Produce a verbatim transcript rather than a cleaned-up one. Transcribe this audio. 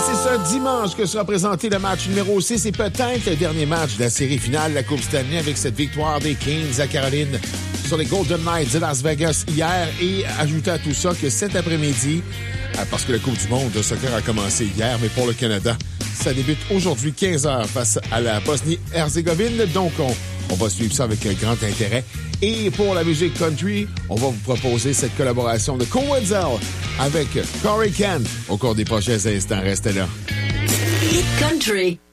c'est ce dimanche que sera présenté le match numéro six et peut-être le dernier match de la série finale de la Coupe Stanley avec cette victoire des Kings à Caroline sur les Golden Knights de Las Vegas hier. Et ajouter à tout ça que cet après-midi, parce que la Coupe du monde de soccer a commencé hier, mais pour le Canada, ça débute aujourd'hui quinze heures face à la Bosnie-Herzégovine. Donc, on, on va suivre ça avec grand intérêt. Et pour la musique country, on va vous proposer cette collaboration de Cool Wetzel avec Corey Kent au cours des prochains instants. Restez là. Hit Country.